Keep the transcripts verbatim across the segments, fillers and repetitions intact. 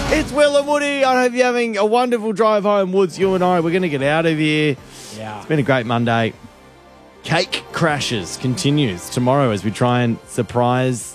It's Will and Woody. I hope you're having a wonderful drive home, Woods. You and I, we're going to get out of here. Yeah. It's been a great Monday. Cake Crashes continues tomorrow as we try and surprise,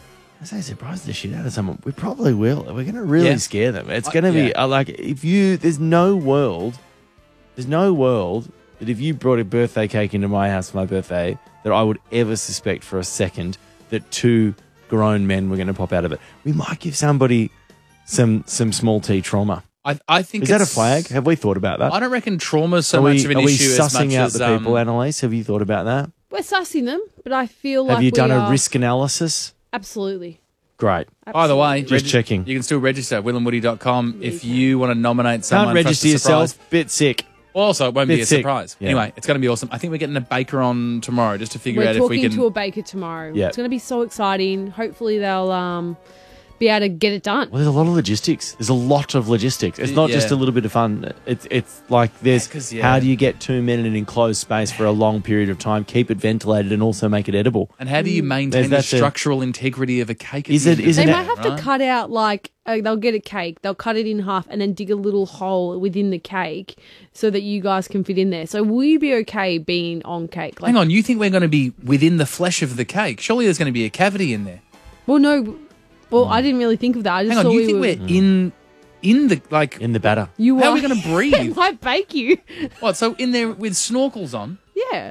I say surprise the shit out of someone. We probably will. We're going to really Yeah. scare them. It's going to be yeah. uh, like, if you, there's no world, there's no world that if you brought a birthday cake into my house for my birthday, that I would ever suspect for a second that two grown men were going to pop out of it. We might give somebody some some small t trauma. I, I think Is that a it's- flag? Have we thought about that? I don't reckon trauma's so are much we, of an are we issue as sussing much out as the people, um, Annalise? Have you thought about that? We're sussing them, but I feel Have like you we done a are- risk analysis? Absolutely. Great. Either way, Just checking. You can still register at will and woody dot com if you want to nominate someone. Can't register for us to surprise. yourself. Bit sick. Well, also, it won't be Bit a sick. surprise. Yeah. Anyway, it's going to be awesome. I think we're getting a baker on tomorrow just to figure We're out if we talking can. to a baker tomorrow. Yeah. It's going to be so exciting. Hopefully they'll um, be able to get it done. Well, there's a lot of logistics. There's a lot of logistics. It's not just Yeah. a little bit of fun. It's it's like there's Yeah, 'cause, yeah. how do you get two men in an enclosed space for a long period of time, keep it ventilated, and also make it edible? And how do you maintain the That's a- structural integrity of a cake? at Is the it- end of is the it They an- day, might have to right? cut out like uh, they'll get a cake, they'll cut it in half and then dig a little hole within the cake so that you guys can fit in there. So will you be okay being on cake? Like, Hang on, you think we're going to be within the flesh of the cake? Surely there's going to be a cavity in there. Well, no. Well, I didn't really think of that. I just Hang on, thought you we think were. we're in in the like? In the batter. You How are are- we going to breathe? It might bake you. What? So in there with snorkels on? Yeah.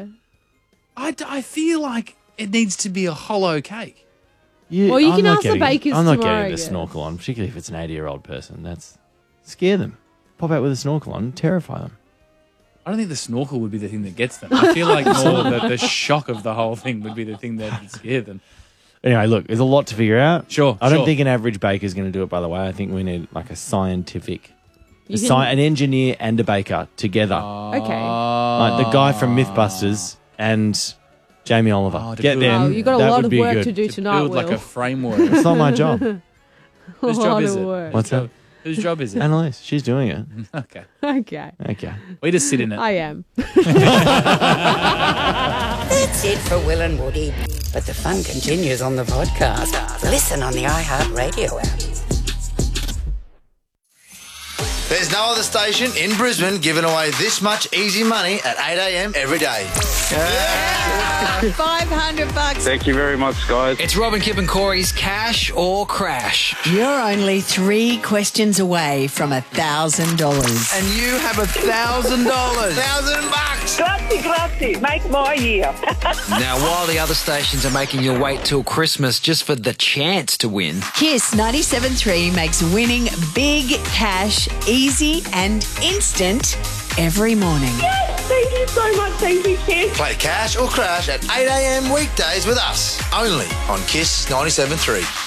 I, d- I feel like it needs to be a hollow cake. You, Well, you I'm can not ask the getting- bakers I'm not tomorrow, getting the yeah. snorkel on, particularly if it's an eighty-year-old person. That's scare them. Pop out with a snorkel on, terrify them. I don't think the snorkel would be the thing that gets them. I feel like more the, the shock of the whole thing would be the thing that would scare them. Anyway, look, there's a lot to figure out. Sure, I don't sure. think an average baker is going to do it, by the way. I think we need like a scientific, a You sci- can- an engineer and a baker together. Okay. Like the guy from Mythbusters and Jamie Oliver. Oh, to Get build- them. Oh, you got a that lot would of be work good. to do to tonight, build Will. like a framework. It's not my job. Whose a job lot is of it? work. What's Whose that? job- Whose job is it? Annalise, she's doing it. Okay. Okay. Okay. We just sit in it. I am. That's it for Will and Woody. But the fun continues on the podcast. Listen on the iHeartRadio app. There's no other station in Brisbane giving away this much easy money at eight a.m. every day. five hundred bucks. Thank you very much, guys. It's Robin, Kip and Corey's Cash or Crash. You're only three questions away from a thousand dollars. And you have a thousand dollars. Thousand bucks! Grazie, grazie. Make my year. Now, while the other stations are making you wait till Christmas just for the chance to win, Kiss ninety-seven point three makes winning big cash easy and instant every morning. Thank you so much. Thank you, Kiss. Play Cash or Crash at eight a.m. weekdays with us. Only on Kiss ninety-seven point three.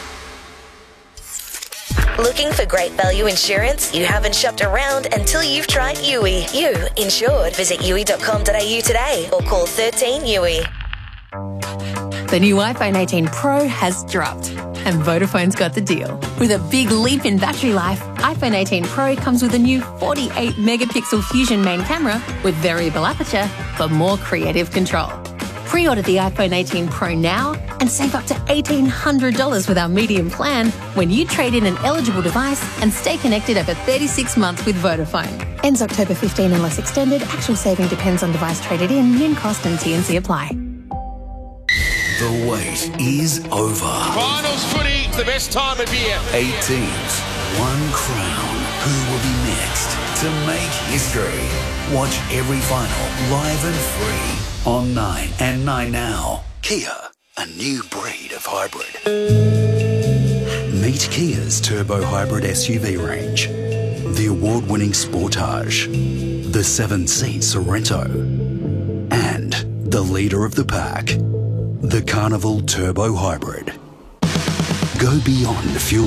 Looking for great value insurance? You haven't shopped around until you've tried U I. You insured. Visit U I dot com dot a u today or call thirteen U I. The new iPhone eighteen Pro has dropped, and Vodafone's got the deal. With a big leap in battery life, iPhone eighteen Pro comes with a new forty-eight megapixel Fusion main camera with variable aperture for more creative control. Pre-order the iPhone eighteen Pro now and save up to eighteen hundred dollars with our medium plan when you trade in an eligible device and stay connected over thirty-six months with Vodafone. Ends October fifteenth unless extended. Actual saving depends on device traded in, min cost and T and C apply. The wait is over. Finals footy, the best time of year. Eight teams, one crown. Who will be next to make history? Watch every final live and free on Nine and Nine Now. Kia, a new breed of hybrid. Meet Kia's turbo hybrid S U V range. The award-winning Sportage, the seven-seat Sorrento, and the leader of the pack, the Carnival Turbo Hybrid. Go beyond fuel